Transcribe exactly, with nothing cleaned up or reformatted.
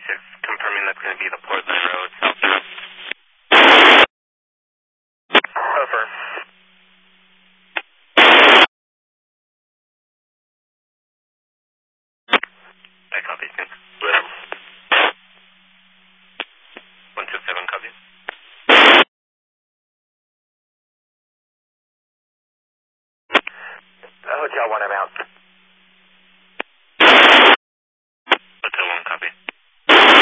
six, confirming that's going to be the Portland Road, southbound. Over. I copy, thanks. one two seven, copy. Hotel one, I'm out.